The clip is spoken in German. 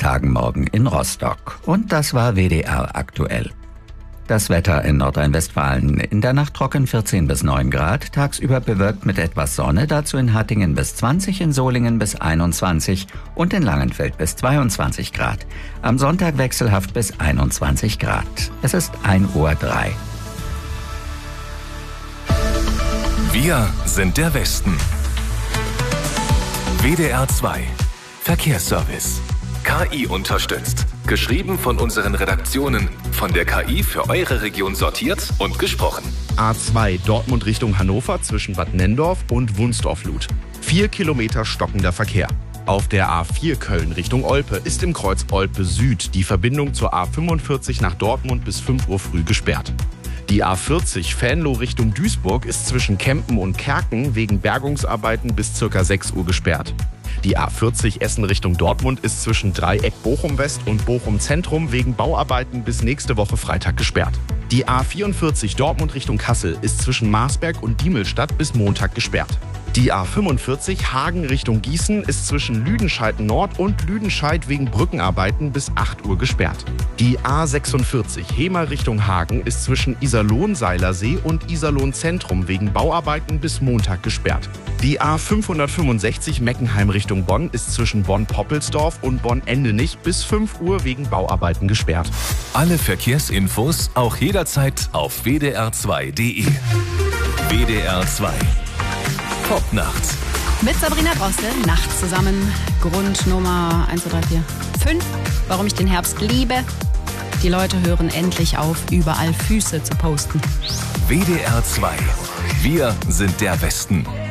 Tagen morgen in Rostock. Und das war WDR aktuell. Das Wetter in Nordrhein-Westfalen: in der Nacht trocken 14 bis 9 Grad, tagsüber bewölkt mit etwas Sonne, dazu in Hattingen bis 20, in Solingen bis 21 und in Langenfeld bis 22 Grad. Am Sonntag wechselhaft bis 21 Grad. Es ist 1:03 Uhr. Wir sind der Westen. WDR 2 Verkehrsservice. KI unterstützt. Geschrieben von unseren Redaktionen. Von der KI für eure Region sortiert und gesprochen. A2 Dortmund Richtung Hannover zwischen Bad Nenndorf und Wunsdorf-Luth. 4 Kilometer stockender Verkehr. Auf der A4 Köln Richtung Olpe ist im Kreuz Olpe Süd die Verbindung zur A45 nach Dortmund bis 5 Uhr früh gesperrt. Die A40 Venlo Richtung Duisburg ist zwischen Kempen und Kerken wegen Bergungsarbeiten bis ca. 6 Uhr gesperrt. Die A40 Essen Richtung Dortmund ist zwischen Dreieck Bochum West und Bochum Zentrum wegen Bauarbeiten bis nächste Woche Freitag gesperrt. Die A44 Dortmund Richtung Kassel ist zwischen Marsberg und Diemelstadt bis Montag gesperrt. Die A45 Hagen Richtung Gießen ist zwischen Lüdenscheid Nord und Lüdenscheid wegen Brückenarbeiten bis 8 Uhr gesperrt. Die A46 Hemer Richtung Hagen ist zwischen Iserlohn-Seilersee und Iserlohn-Zentrum wegen Bauarbeiten bis Montag gesperrt. Die A565 Meckenheim Richtung Bonn ist zwischen Bonn-Poppelsdorf und Bonn-Endenich bis 5 Uhr wegen Bauarbeiten gesperrt. Alle Verkehrsinfos auch jederzeit auf wdr2.de. WDR 2 Popnacht. Mit Sabrina Droste, Nacht zusammen. Grund Nummer 1, 2, 3, 4, 5. Warum ich den Herbst liebe. Die Leute hören endlich auf, überall Füße zu posten. WDR 2. Wir sind der Westen.